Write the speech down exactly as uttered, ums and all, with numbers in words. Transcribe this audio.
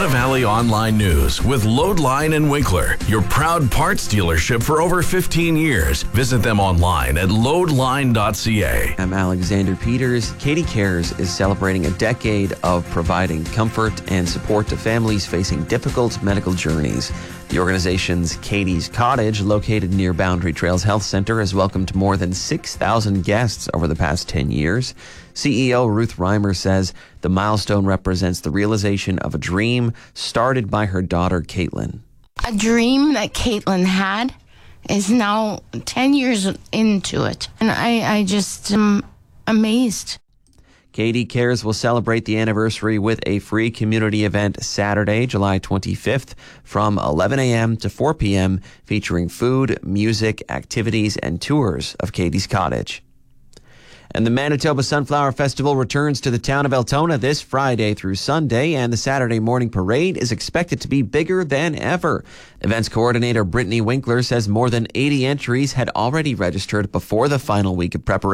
Valley Online News with Loadline and Winkler, your proud parts dealership for over fifteen years. Visit them online at loadline dot c a. I'm Alexander Peters. Katie Cares is celebrating a decade of providing comfort and support to families facing difficult medical journeys. The organization's Katie's Cottage, located near Boundary Trails Health Center, has welcomed more than six thousand guests over the past ten years. C E O Ruth Reimer says the milestone represents the realization of a dream started by her daughter, Caitlin. A dream that Caitlin had is now ten years into it. And I, I just am amazed. Katie Cares will celebrate the anniversary with a free community event Saturday, July twenty-fifth from eleven a.m. to four p.m. featuring food, music, activities, and tours of Katie's Cottage. And the Manitoba Sunflower Festival returns to the town of Altona this Friday through Sunday, and the Saturday morning parade is expected to be bigger than ever. Events coordinator Brittany Winkler says more than eighty entries had already registered before the final week of preparation.